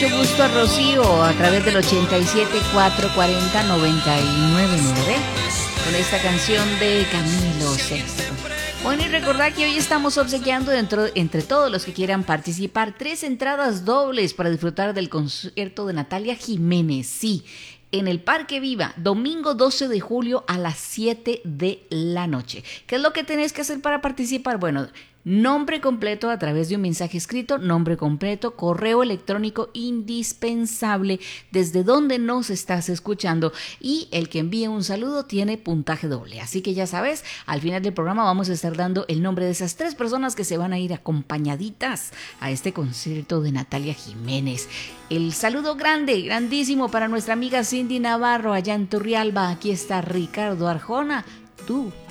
Mucho gusto a Rocío a través del 87-440-999 con esta canción de Camilo Sesto. Bueno, y recordad que hoy estamos obsequiando entre todos los que quieran participar 3 entradas dobles para disfrutar del concierto de Natalia Jiménez. Sí, en el Parque Viva, domingo 12 de julio a las 7 de la noche. ¿Qué es lo que tenés que hacer para participar? Bueno, nombre completo a través de un mensaje escrito, nombre completo, correo electrónico indispensable, desde donde nos estás escuchando, y el que envíe un saludo tiene puntaje doble. Así que ya sabes, al final del programa vamos a estar dando el nombre de esas 3 personas que se van a ir acompañaditas a este concierto de Natalia Jiménez. El saludo grande, grandísimo para nuestra amiga Cindy Navarro allá en Turrialba. Aquí está Ricardo Arjona, tú